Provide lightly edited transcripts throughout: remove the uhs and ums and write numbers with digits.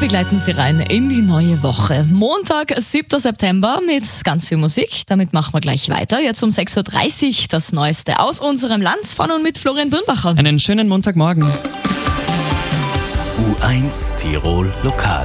begleiten Sie rein in die neue Woche. Montag, 7. September mit ganz viel Musik. Damit machen wir gleich weiter. Jetzt um 6.30 Uhr das Neueste aus unserem Land von und mit Florian Birnbacher. Einen schönen Montagmorgen. U1 Tirol Lokal.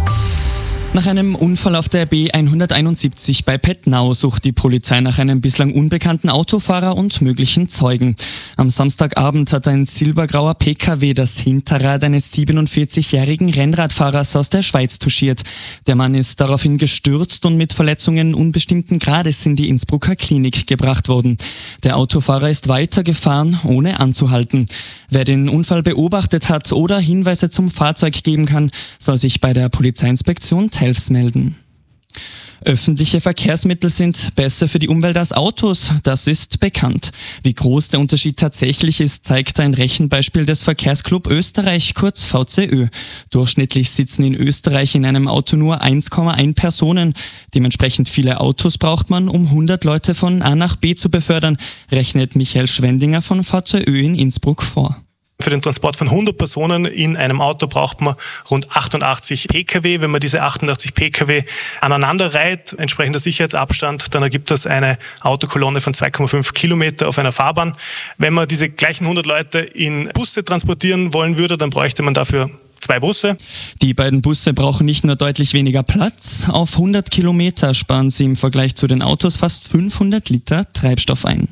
Nach einem Unfall auf der B171 bei Pettnau sucht die Polizei nach einem bislang unbekannten Autofahrer und möglichen Zeugen. Am Samstagabend hat ein silbergrauer PKW das Hinterrad eines 47-jährigen Rennradfahrers aus der Schweiz touchiert. Der Mann ist daraufhin gestürzt und mit Verletzungen unbestimmten Grades in die Innsbrucker Klinik gebracht worden. Der Autofahrer ist weitergefahren, ohne anzuhalten. Wer den Unfall beobachtet hat oder Hinweise zum Fahrzeug geben kann, soll sich bei der Polizeiinspektion melden. Öffentliche Verkehrsmittel sind besser für die Umwelt als Autos, das ist bekannt. Wie groß der Unterschied tatsächlich ist, zeigt ein Rechenbeispiel des Verkehrsclub Österreich, kurz VCÖ. Durchschnittlich sitzen in Österreich in einem Auto nur 1,1 Personen. Dementsprechend viele Autos braucht man, um 100 Leute von A nach B zu befördern, rechnet Michael Schwendinger von VCÖ in Innsbruck vor. Für den Transport von 100 Personen in einem Auto braucht man rund 88 Pkw. Wenn man diese 88 Pkw aneinander reiht, entsprechender Sicherheitsabstand, dann ergibt das eine Autokolonne von 2,5 Kilometer auf einer Fahrbahn. Wenn man diese gleichen 100 Leute in Busse transportieren wollen würde, dann bräuchte man dafür 2 Busse. Die beiden Busse brauchen nicht nur deutlich weniger Platz, auf 100 Kilometer sparen sie im Vergleich zu den Autos fast 500 Liter Treibstoff ein.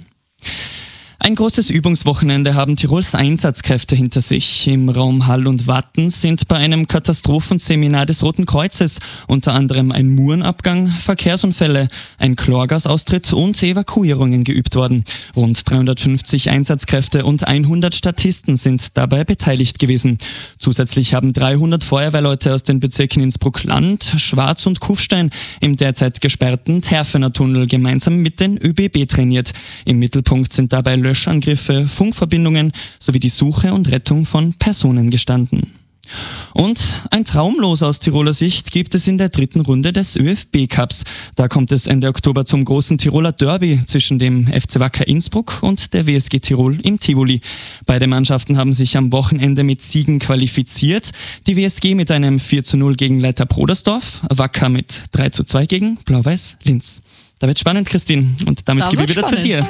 Ein großes Übungswochenende haben Tirols Einsatzkräfte hinter sich. Im Raum Hall und Wattens sind bei einem Katastrophenseminar des Roten Kreuzes unter anderem ein Murenabgang, Verkehrsunfälle, ein Chlorgasaustritt und Evakuierungen geübt worden. Rund 350 Einsatzkräfte und 100 Statisten sind dabei beteiligt gewesen. Zusätzlich haben 300 Feuerwehrleute aus den Bezirken Innsbruck-Land, Schwarz und Kufstein im derzeit gesperrten Terfener Tunnel gemeinsam mit den ÖBB trainiert. Im Mittelpunkt sind dabei Löschangriffe, Funkverbindungen sowie die Suche und Rettung von Personen gestanden. Und ein Traumlos aus Tiroler Sicht gibt es in der 3. Runde des ÖFB-Cups. Da kommt es Ende Oktober zum großen Tiroler Derby zwischen dem FC Wacker Innsbruck und der WSG Tirol im Tivoli. Beide Mannschaften haben sich am Wochenende mit Siegen qualifiziert. Die WSG mit einem 4:0 gegen Leiter Brodersdorf, Wacker mit 3:2 gegen Blau-Weiß Linz. Da wird spannend, Christine. Und damit gebe ich wieder zu dir.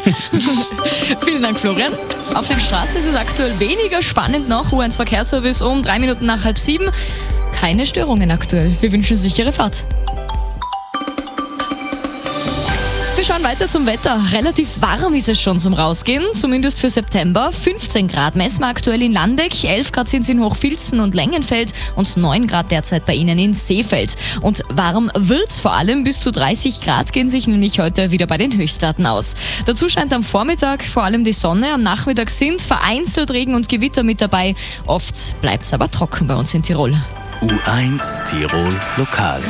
Vielen Dank, Florian. Auf der Straße ist es aktuell weniger spannend noch. U1 Verkehrsservice um 3 Minuten nach 6:30. Keine Störungen aktuell. Wir wünschen sichere Fahrt. Wir schauen weiter zum Wetter. Relativ warm ist es schon zum Rausgehen, zumindest für September. 15 Grad messen wir aktuell in Landeck, 11 Grad sind es in Hochfilzen und Längenfeld und 9 Grad derzeit bei Ihnen in Seefeld. Und warm wird's vor allem, bis zu 30 Grad gehen sich nämlich heute wieder bei den Höchstwerten aus. Dazu scheint am Vormittag vor allem die Sonne, am Nachmittag sind vereinzelt Regen und Gewitter mit dabei. Oft bleibt's aber trocken bei uns in Tirol. U1 Tirol Lokal.